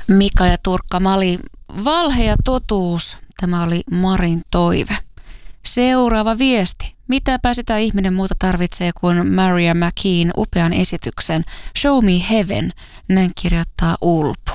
Mika ja Turkka Mali, valhe ja totuus. Tämä oli Marin toive. Seuraava viesti. Mitäpä sitä ihminen muuta tarvitsee kuin Maria McKean upean esityksen Show Me Heaven, näin kirjoittaa Ulp.